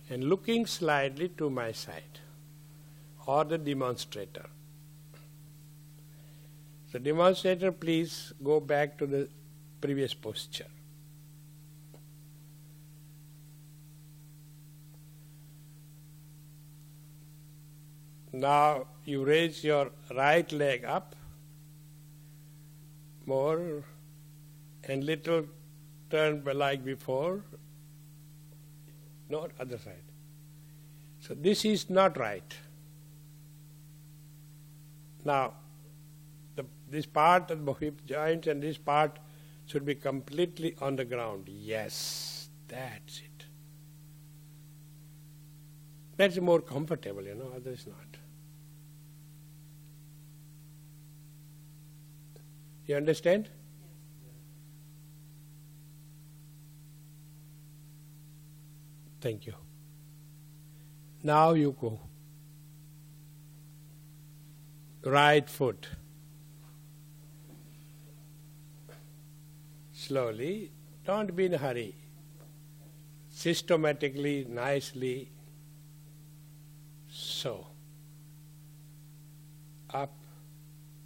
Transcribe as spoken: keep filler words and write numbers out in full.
and looking slightly to my side, or the demonstrator. The demonstrator, please go back to the previous posture. Now you raise your right leg up more and little turn like before. Not other side. So this is not right. Now, the, this part of the hip joints and this part should be completely on the ground. Yes, that's it. That's more comfortable, you know, others not. You understand? Thank you. Now you go. Right foot. Slowly. Don't be in a hurry. Systematically, nicely. So. Up.